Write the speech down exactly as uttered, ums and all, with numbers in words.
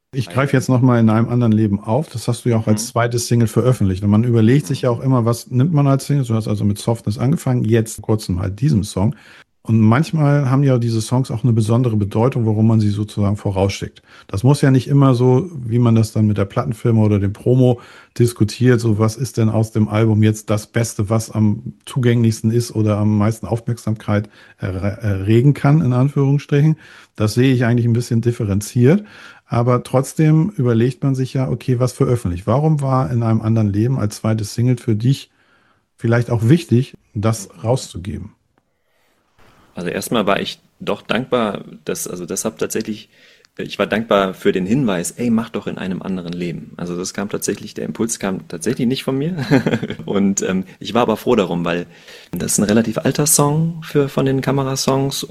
Ich greife jetzt nochmal in einem anderen Leben auf. Das hast du ja auch als Mhm. zweites Single veröffentlicht. Und man überlegt sich ja auch immer, was nimmt man als Single? Du hast also mit Softness angefangen, jetzt vor kurzem halt diesem Song. Und manchmal haben ja diese Songs auch eine besondere Bedeutung, warum man sie sozusagen vorausschickt. Das muss ja nicht immer so, wie man das dann mit der Plattenfirma oder dem Promo diskutiert, so was ist denn aus dem Album jetzt das Beste, was am zugänglichsten ist oder am meisten Aufmerksamkeit erre- erregen kann, in Anführungsstrichen. Das sehe ich eigentlich ein bisschen differenziert. Aber trotzdem überlegt man sich ja, okay, was veröffentlicht? Warum war in einem anderen Leben als zweites Single für dich vielleicht auch wichtig, das rauszugeben? Also erstmal war ich doch dankbar, dass, also deshalb tatsächlich, ich war dankbar für den Hinweis, ey, mach doch in einem anderen Leben. Also das kam tatsächlich, der Impuls kam tatsächlich nicht von mir. Und ähm, ich war aber froh darum, weil das ist ein relativ alter Song für, von den Kamerasongs